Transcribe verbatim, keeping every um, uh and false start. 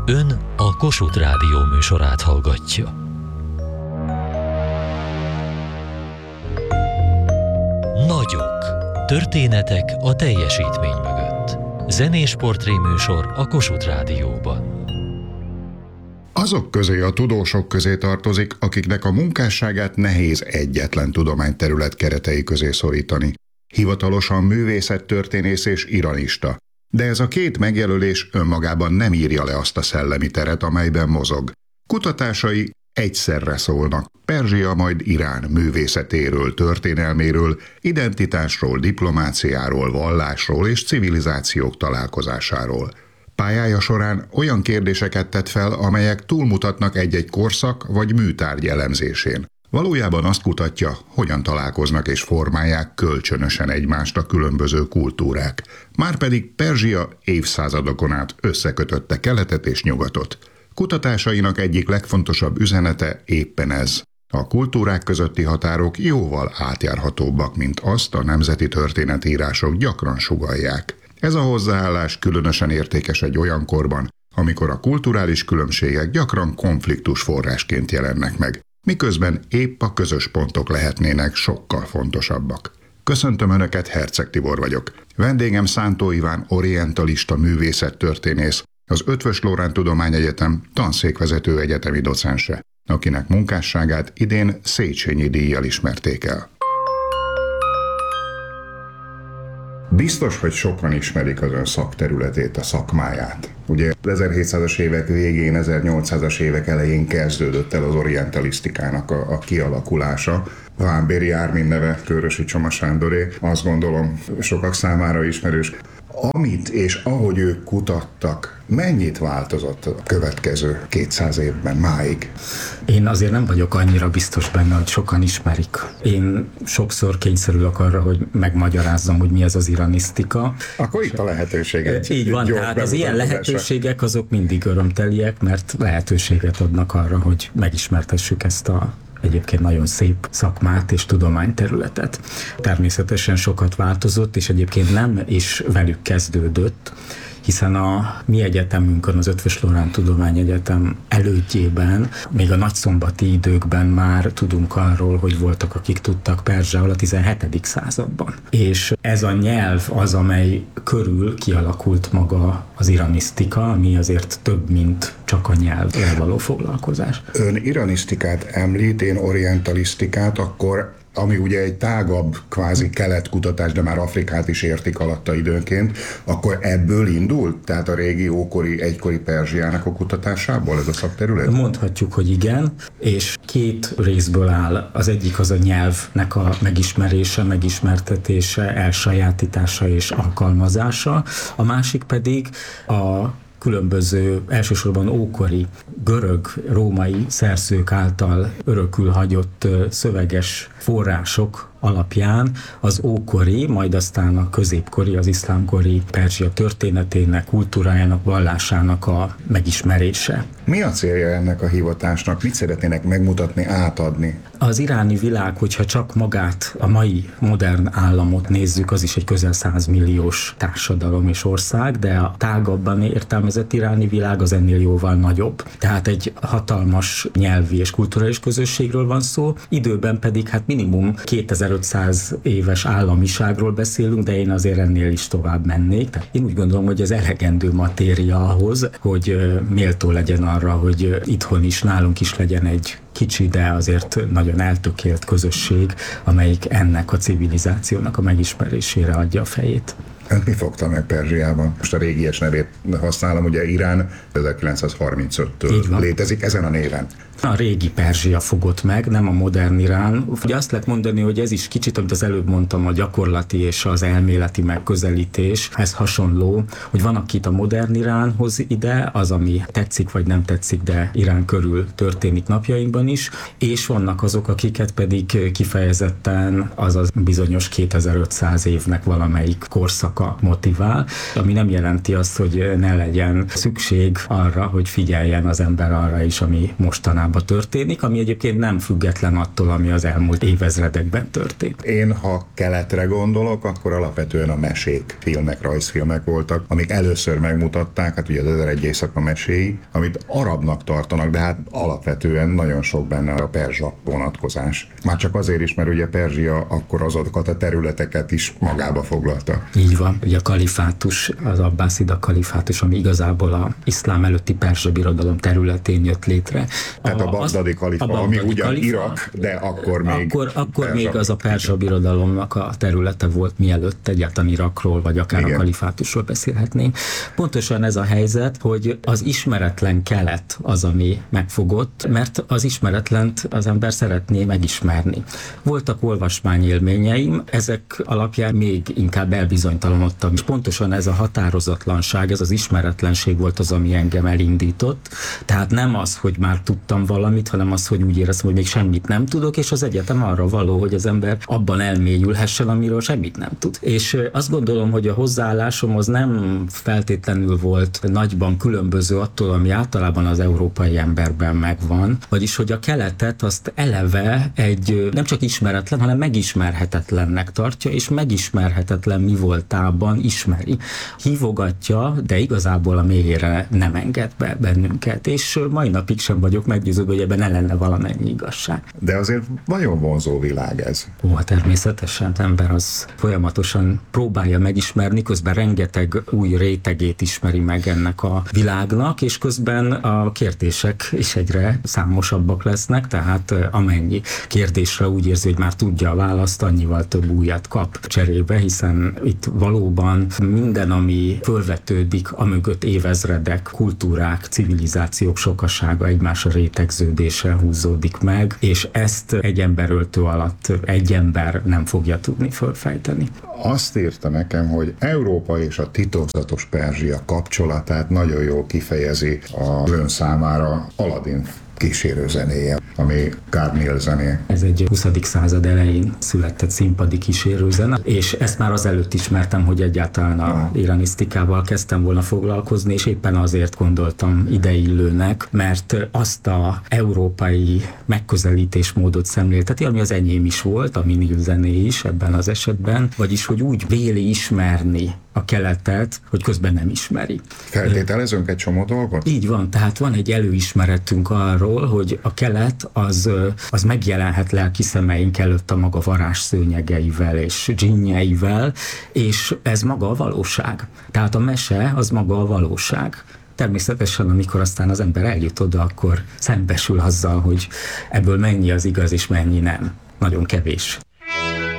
Ön a Kossuth Rádió műsorát hallgatja. Nagyok. Történetek a teljesítmény mögött. Zenés portréműsor a Kossuth Rádióban. Azok közé a tudósok közé tartozik, akiknek a munkásságát nehéz egyetlen tudományterület keretei közé szorítani. Hivatalosan művészettörténész és iranista. De ez a két megjelölés önmagában nem írja le azt a szellemi teret, amelyben mozog. Kutatásai egyszerre szólnak Perzsia majd Irán művészetéről, történelméről, identitásról, diplomáciáról, vallásról és civilizációk találkozásáról. Pályája során olyan kérdéseket tett fel, amelyek túlmutatnak egy-egy korszak vagy műtárgy elemzésén. Valójában azt kutatja, hogyan találkoznak és formálják kölcsönösen egymást a különböző kultúrák. Márpedig Perzsia évszázadokon át összekötötte keletet és nyugatot. Kutatásainak egyik legfontosabb üzenete éppen ez. A kultúrák közötti határok jóval átjárhatóbbak, mint azt a nemzeti történetírások gyakran sugallják. Ez a hozzáállás különösen értékes egy olyan korban, amikor a kulturális különbségek gyakran konfliktus forrásként jelennek meg, miközben épp a közös pontok lehetnének sokkal fontosabbak. Köszöntöm Önöket, Herceg Tibor vagyok. Vendégem Szántó Iván orientalista művészettörténész, az Eötvös Loránd Tudományegyetem tanszékvezető egyetemi docense, akinek munkásságát idén Széchenyi díjjal ismerték el. Biztos, hogy sokan ismerik az ön szakterületét, a szakmáját. Ugye ezerhétszázas évek végén, ezernyolcszázas évek elején kezdődött el az orientalisztikának a, a kialakulása. Vámbéry Ármin neve, Körösi Csoma Sándoré, azt gondolom sokak számára ismerős. Amit és ahogy ők kutattak, mennyit változott a következő kétszáz évben máig? Én azért nem vagyok annyira biztos benne, hogy sokan ismerik. Én sokszor kényszerülök arra, hogy megmagyarázzam, hogy mi ez az iranisztika. Akkor itt a lehetőséget. Így van, tehát az ilyen lehetőségek azok mindig örömteliek, mert lehetőséget adnak arra, hogy megismertessük ezt a egyébként nagyon szép szakmát és tudományterületet. Természetesen sokat változott, és egyébként nem is velük kezdődött, hiszen a mi egyetemünkön, az Eötvös Loránd Tudományegyetem elődjében, még a nagyszombati időkben már tudunk arról, hogy voltak, akik tudtak perzsául a tizenhetedik században. És ez a nyelv az, amely körül kialakult maga az iranisztika, ami azért több, mint csak a nyelvvel való foglalkozás. Ön iranisztikát említ, én orientalisztikát, akkor ami ugye egy tágabb kvázi keletkutatás, de már Afrikát is értik alatta időnként, akkor ebből indult? Tehát a régi ókori, egykori Perzsiának a kutatásából ez a szakterület? Mondhatjuk, hogy igen, és két részből áll. Az egyik az a nyelvnek a megismerése, megismertetése, elsajátítása és alkalmazása, a másik pedig a különböző, elsősorban ókori, görög, római szerzők által örökül hagyott szöveges források alapján az ókori, majd aztán a középkori, az iszlámkori Perzsia történetének, kultúrájának, vallásának a megismerése. Mi a célja ennek a hivatásnak? Mit szeretnének megmutatni, átadni? Az iráni világ, hogyha csak magát, a mai modern államot nézzük, az is egy közel százmilliós társadalom és ország, de a tágabban értelmezett iráni világ az ennél jóval nagyobb. Tehát egy hatalmas nyelvi és kulturális közösségről van szó, időben pedig hát minimum kétezer-ötszáz éves államiságról beszélünk, de én azért ennél is tovább mennék. Tehát én úgy gondolom, hogy ez elegendő matéria ahhoz, hogy méltó legyen arra, hogy itthon is, nálunk is legyen egy kicsi, de azért nagyon eltökélt közösség, amelyik ennek a civilizációnak a megismerésére adja a fejét. Önt mi fogta meg Perzsiában? Most a régies nevét használom, ugye Irán ezerkilencszázharmincöttől létezik ezen a néven. A régi Perzsia fogott meg, nem a modern Irán. Ugye azt lehet mondani, hogy ez is kicsit, amit az előbb mondtam, a gyakorlati és az elméleti megközelítés, ez hasonló, hogy van, akit a modern Iránhoz ide, az, ami tetszik vagy nem tetszik, de Irán körül történik napjainkban is, és vannak azok, akiket pedig kifejezetten az a bizonyos kétezer-ötszáz évnek valamelyik korszaka motivál, ami nem jelenti azt, hogy ne legyen szükség arra, hogy figyeljen az ember arra is, ami mostanában Európában történik, ami egyébként nem független attól, ami az elmúlt évezredekben történt. Én, ha keletre gondolok, akkor alapvetően a mesék, filmek, rajzfilmek voltak, amik először megmutatták, hát ugye az Ezer-egy éjszaka meséi, amit arabnak tartanak, de hát alapvetően nagyon sok benne a perzsa vonatkozás. Már csak azért is, mert ugye Perzsia akkor azokat a területeket is magába foglalta. Így van, ugye a kalifátus, az abbászida kalifátus, ami igazából a iszlám előtti perzsa birodalom területén jött létre. Tehát a, a bagdadi kalifa, a bagdadi ami ugyan kalifa, Irak, de akkor még Akkor, akkor még az a perzsa birodalomnak a területe volt, mielőtt egyáltalán Irakról, vagy akár Igen. a kalifátusról beszélhetnénk. Pontosan ez a helyzet, hogy az ismeretlen kelet az, ami megfogott, mert az ismeretlent az ember szeretné megismerni. Voltak olvasmányélményeim, ezek alapján még inkább elbizonytalanodtam. És pontosan ez a határozatlanság, ez az ismeretlenség volt az, ami engem elindított. Tehát nem az, hogy már tudtam valamit, hanem az, hogy úgy éreztem, hogy még semmit nem tudok, és az egyetem arra való, hogy az ember abban elmélyülhessen, amiről semmit nem tud. És azt gondolom, hogy a hozzáállásom az nem feltétlenül volt nagyban különböző attól, ami általában az európai emberben megvan, vagyis, hogy a keletet azt eleve egy nem csak ismeretlen, hanem megismerhetetlennek tartja, és megismerhetetlen mi voltában ismeri. Hívogatja, de igazából a mélyére nem enged be bennünket, és mai napig sem vagyok meggyőződve, hogy ebben ne lenne valamennyi igazság. De azért nagyon vonzó világ ez. Ó, természetesen az ember az folyamatosan próbálja megismerni, közben rengeteg új rétegét ismeri meg ennek a világnak, és közben a kérdések is egyre számosabbak lesznek, tehát amennyi kérdésre úgy érzi, hogy már tudja a választ, annyival több újat kap cserébe, hiszen itt valóban minden, ami fölvetődik, amögött évezredek, kultúrák, civilizációk sokasága, egymásra rétegződése húzódik meg, és ezt egy emberöltő alatt egy ember nem fogja tudni fölfejteni. Azt írta nekem, hogy Európa és a titokzatos Perzsia kapcsolatát nagyon jól kifejezi a ön számára Aladdin kísérőzenéje, ami Carniel zené. Ez egy huszadik század elején született színpadi kísérőzene, és ezt már azelőtt ismertem, hogy egyáltalán a iranisztikával kezdtem volna foglalkozni, és éppen azért gondoltam ideillőnek, mert azt a európai megközelítésmódot szemlélteti, ami az enyém is volt, a Minil zené is ebben az esetben, vagyis, hogy úgy véli ismerni a keletet, hogy közben nem ismeri. Feltételezünk egy csomó dolgot? Így van, tehát van egy előismeretünk arról, hogy a kelet az, az megjelenhet lelki szemeink előtt a maga varázsszőnyegeivel és dzsinnjeivel, és ez maga a valóság. Tehát a mese az maga a valóság. Természetesen, amikor aztán az ember eljut oda, akkor szembesül azzal, hogy ebből mennyi az igaz és mennyi nem. Nagyon kevés.